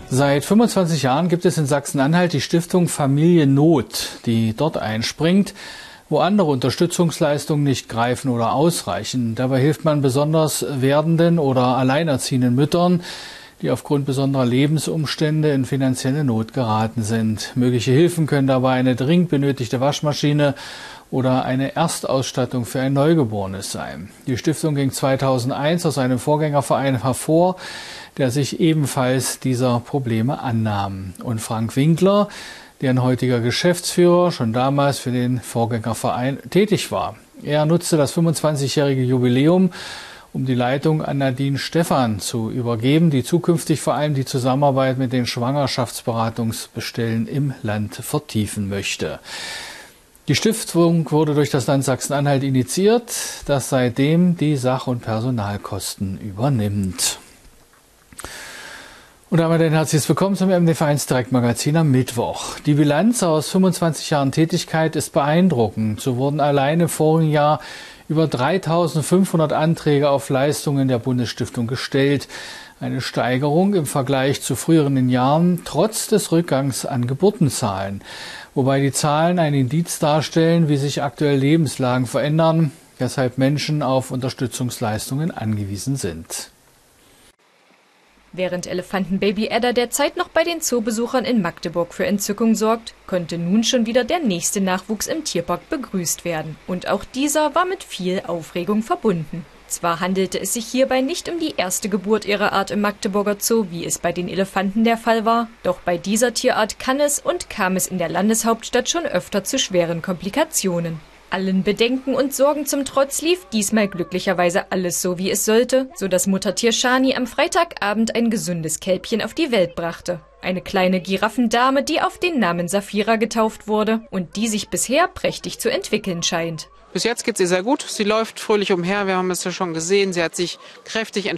Seit 25 Jahren gibt es in Sachsen-Anhalt die Stiftung Familie Not, die dort einspringt, wo andere Unterstützungsleistungen nicht greifen oder ausreichen. Dabei hilft man besonders werdenden oder alleinerziehenden Müttern, die aufgrund besonderer Lebensumstände in finanzielle Not geraten sind. Mögliche Hilfen können dabei eine dringend benötigte Waschmaschine oder eine Erstausstattung für ein Neugeborenes sein. Die Stiftung ging 2001 aus einem Vorgängerverein hervor, der sich ebenfalls dieser Probleme annahm. Und Frank Winkler, deren heutiger Geschäftsführer, schon damals für den Vorgängerverein tätig war. Er nutzte das 25-jährige Jubiläum, um die Leitung an Nadine Stephan zu übergeben, die zukünftig vor allem die Zusammenarbeit mit den Schwangerschaftsberatungsstellen im Land vertiefen möchte. Die Stiftung wurde durch das Land Sachsen-Anhalt initiiert, das seitdem die Sach- und Personalkosten übernimmt. Und damit ein herzliches Willkommen zum MD1 Direktmagazin am Mittwoch. Die Bilanz aus 25 Jahren Tätigkeit ist beeindruckend. So wurden allein im vorigen Jahr über 3.500 Anträge auf Leistungen der Bundesstiftung gestellt. Eine Steigerung im Vergleich zu früheren Jahren, trotz des Rückgangs an Geburtenzahlen. Wobei die Zahlen ein Indiz darstellen, wie sich aktuell Lebenslagen verändern, weshalb Menschen auf Unterstützungsleistungen angewiesen sind. Während Elefantenbaby Edda derzeit noch bei den Zoobesuchern in Magdeburg für Entzückung sorgt, konnte nun schon wieder der nächste Nachwuchs im Tierpark begrüßt werden. Und auch dieser war mit viel Aufregung verbunden. Zwar handelte es sich hierbei nicht um die erste Geburt ihrer Art im Magdeburger Zoo, wie es bei den Elefanten der Fall war, doch bei dieser Tierart kann es und kam es in der Landeshauptstadt schon öfter zu schweren Komplikationen. Allen Bedenken und Sorgen zum Trotz lief diesmal glücklicherweise alles so, wie es sollte, sodass Muttertier Shani am Freitagabend ein gesundes Kälbchen auf die Welt brachte. Eine kleine Giraffendame, die auf den Namen Safira getauft wurde und die sich bisher prächtig zu entwickeln scheint. Bis jetzt geht es ihr sehr gut. Sie läuft fröhlich umher. Wir haben es ja schon gesehen. Sie hat sich kräftig entwickelt.